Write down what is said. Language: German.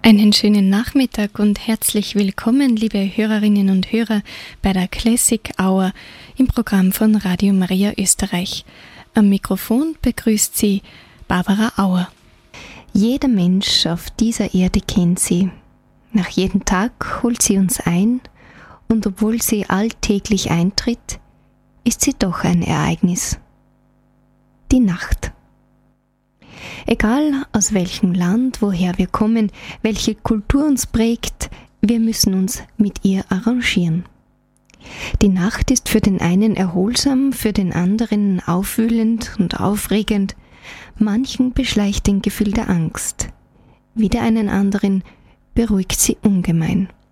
Einen schönen Nachmittag und herzlich willkommen, liebe Hörerinnen und Hörer, bei der Classic Hour im Programm von Radio Maria Österreich. Am Mikrofon begrüßt Sie Barbara Auer. Jeder Mensch auf dieser Erde kennt sie. Nach jedem Tag holt sie uns ein und obwohl sie alltäglich eintritt, ist sie doch ein Ereignis. Die Nacht. Egal aus welchem Land, woher wir kommen, welche Kultur uns prägt, wir müssen uns mit ihr arrangieren. Die Nacht ist für den einen erholsam, für den anderen aufwühlend und aufregend. Manchen beschleicht ein Gefühl der Angst, wieder einen anderen beruhigt sie ungemein.